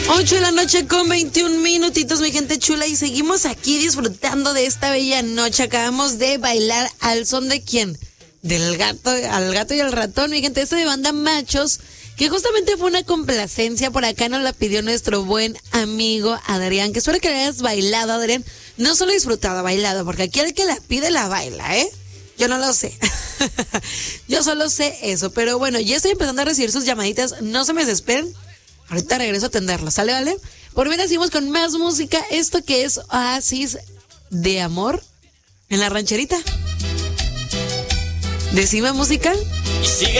8 de la noche con 21 minutitos, mi gente chula, y seguimos aquí disfrutando de esta bella noche. Acabamos de bailar al son de ¿quién? Del gato, al gato y al ratón, mi gente. Esto de Banda Machos, que justamente fue una complacencia. Por acá nos la pidió nuestro buen amigo Adrián, que espero que le hayas bailado, Adrián. No solo disfrutado, bailado, porque aquí el que la pide la baila, ¿eh? Yo no lo sé. Yo solo sé eso. Pero bueno, ya estoy empezando a recibir sus llamaditas. No se me desesperen. Ahorita regreso a atenderlo. ¿Sale, vale? Por bien, seguimos con más música. Esto que es Oasis de Amor en la rancherita. Decima musical. Y sigue